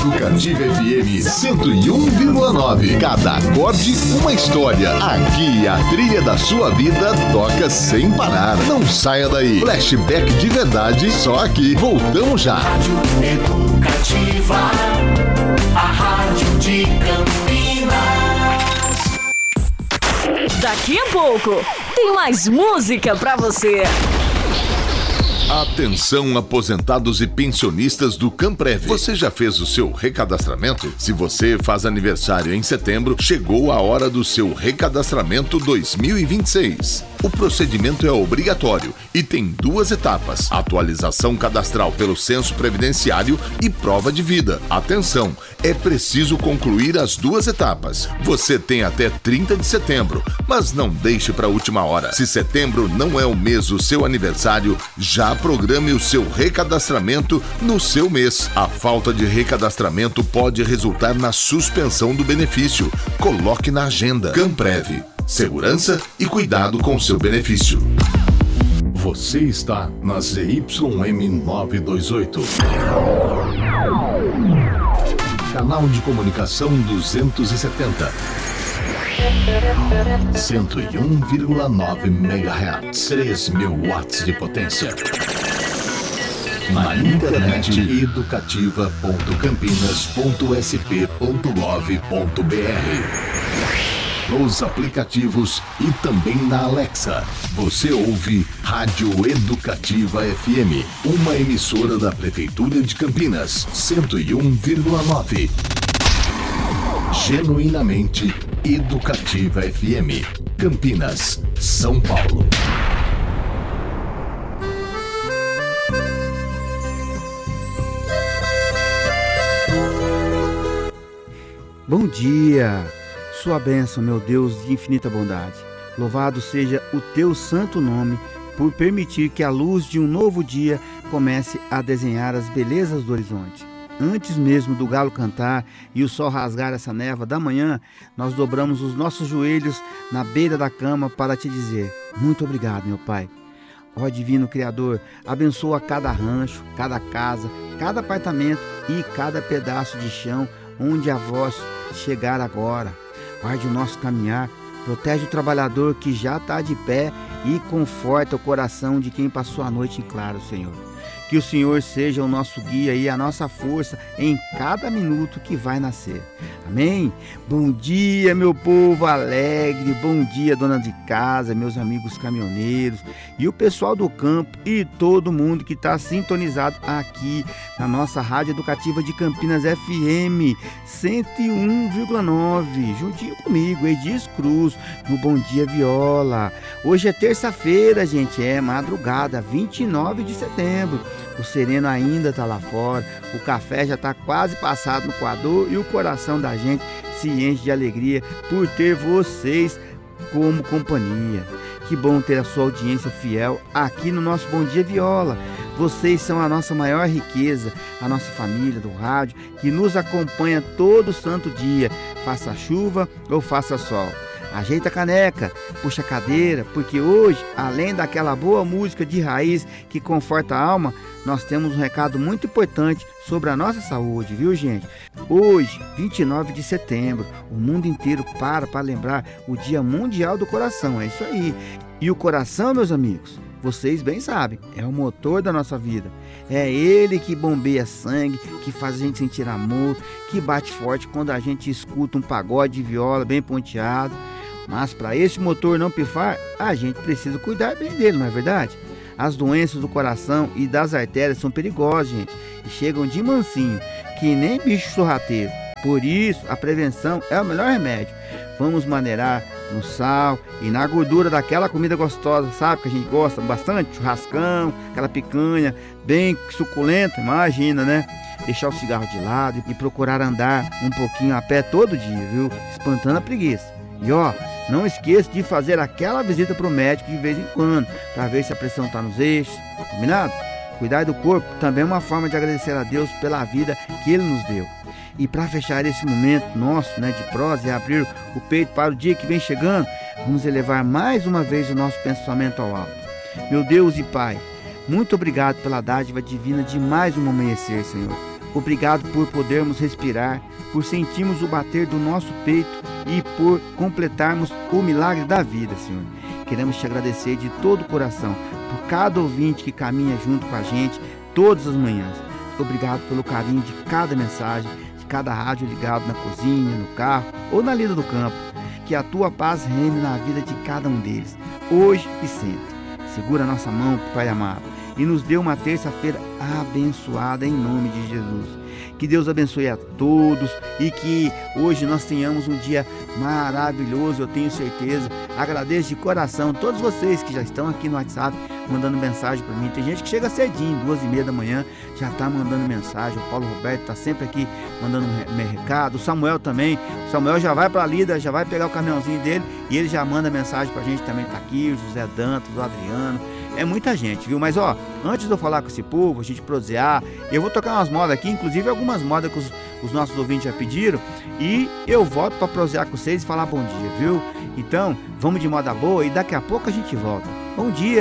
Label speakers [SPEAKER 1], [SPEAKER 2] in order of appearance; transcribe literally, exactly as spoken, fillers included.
[SPEAKER 1] Educativa F M cento e um vírgula nove. Cada acorde uma história. Aqui a trilha da sua vida toca sem parar. Não saia daí. Flashback de verdade só aqui. Voltamos já.
[SPEAKER 2] Rádio Educativa, a rádio de Campinas.
[SPEAKER 3] Daqui a pouco tem mais música pra você.
[SPEAKER 1] Atenção, aposentados e pensionistas do Camprev. Você já fez o seu recadastramento? Se você faz aniversário em setembro, chegou a hora do seu recadastramento dois mil e vinte e seis. O procedimento é obrigatório e tem duas etapas: atualização cadastral pelo censo previdenciário e prova de vida. Atenção, é preciso concluir as duas etapas. Você tem até trinta de setembro, mas não deixe para a última hora. Se setembro não é o mês do seu aniversário, já programe o seu recadastramento no seu mês. A falta de recadastramento pode resultar na suspensão do benefício. Coloque na agenda. Camprev. Segurança e cuidado com seu benefício. Você está na Z Y M novecentos e vinte e oito. Canal de comunicação duzentos e setenta. cento e um vírgula nove megahertz. três mil watts de potência. Na internet, educativa ponto campinas ponto s p ponto gov ponto b r. Nos aplicativos e também na Alexa. Você ouve Rádio Educativa F M, uma emissora da Prefeitura de Campinas, cento e um vírgula nove. Genuinamente Educativa F M, Campinas, São Paulo.
[SPEAKER 4] Bom dia, sua bênção, meu Deus de infinita bondade. Louvado seja o teu santo nome por permitir que a luz de um novo dia comece a desenhar as belezas do horizonte. Antes mesmo do galo cantar e o sol rasgar essa névoa da manhã, nós dobramos os nossos joelhos na beira da cama para te dizer: muito obrigado, meu Pai. Ó Divino Criador, abençoa cada rancho, cada casa, cada apartamento e cada pedaço de chão onde a voz chegar agora. Guarde o nosso caminhar, protege o trabalhador que já está de pé e conforta o coração de quem passou a noite em claro, Senhor. Que o Senhor seja o nosso guia e a nossa força em cada minuto que vai nascer. Amém? Bom dia, meu povo alegre. Bom dia, dona de casa, meus amigos caminhoneiros e o pessoal do campo e todo mundo que está sintonizado aqui na nossa Rádio Educativa de Campinas F M cento e um vírgula nove. Juntinho comigo, Edis Cruz, no Bom Dia Viola. Hoje é terça-feira, gente, é madrugada, vinte e nove de setembro. O sereno ainda está lá fora, o café já está quase passado no coador e o coração da gente se enche de alegria por ter vocês como companhia. Que bom ter a sua audiência fiel aqui no nosso Bom Dia Viola. Vocês são a nossa maior riqueza, a nossa família do rádio que nos acompanha todo santo dia, faça chuva ou faça sol. Ajeita a caneca, puxa a cadeira, porque hoje, além daquela boa música de raiz que conforta a alma, nós temos um recado muito importante sobre a nossa saúde, viu, gente? Hoje, vinte e nove de setembro, o mundo inteiro para para lembrar o Dia Mundial do Coração, é isso aí. E o coração, meus amigos, vocês bem sabem, é o motor da nossa vida. É ele que bombeia sangue, que faz a gente sentir amor, que bate forte quando a gente escuta um pagode de viola bem ponteado. Mas para esse motor não pifar, a gente precisa cuidar bem dele, não é verdade? As doenças do coração e das artérias são perigosas, gente, e chegam de mansinho, que nem bicho sorrateiro. Por isso, a prevenção é o melhor remédio. Vamos maneirar no sal e na gordura daquela comida gostosa, sabe, que a gente gosta bastante, churrascão, aquela picanha bem suculenta, imagina, né? Deixar o cigarro de lado e procurar andar um pouquinho a pé todo dia, viu? Espantando a preguiça. E ó, não esqueça de fazer aquela visita pro médico de vez em quando, para ver se a pressão está nos eixos, combinado? Cuidar do corpo também é uma forma de agradecer a Deus pela vida que Ele nos deu. E para fechar esse momento nosso, né, de prosa e abrir o peito para o dia que vem chegando, vamos elevar mais uma vez o nosso pensamento ao alto. Meu Deus e Pai, muito obrigado pela dádiva divina de mais um amanhecer, Senhor. Obrigado por podermos respirar, por sentirmos o bater do nosso peito e por completarmos o milagre da vida, Senhor. Queremos te agradecer de todo o coração por cada ouvinte que caminha junto com a gente todas as manhãs. Obrigado pelo carinho de cada mensagem, de cada rádio ligado na cozinha, no carro ou na lida do campo. Que a tua paz reine na vida de cada um deles, hoje e sempre. Segura a nossa mão, Pai amado, e nos dê uma terça-feira abençoada em nome de Jesus. Que Deus abençoe a todos e que hoje nós tenhamos um dia maravilhoso, eu tenho certeza. Agradeço de coração todos vocês que já estão aqui no WhatsApp mandando mensagem para mim. Tem gente que chega cedinho, duas e meia da manhã, já está mandando mensagem. O Paulo Roberto está sempre aqui mandando um recado. O Samuel também. O Samuel já vai para a lida, já vai pegar o caminhãozinho dele e ele já manda mensagem para a gente também. Está aqui o José Dantas, o Adriano. É muita gente, viu? Mas, ó, antes de eu falar com esse povo, a gente prosear, eu vou tocar umas modas aqui, inclusive algumas modas que os, os nossos ouvintes já pediram, e eu volto para prosear com vocês e falar bom dia, viu? Então, vamos de moda boa e daqui a pouco a gente volta. Bom dia!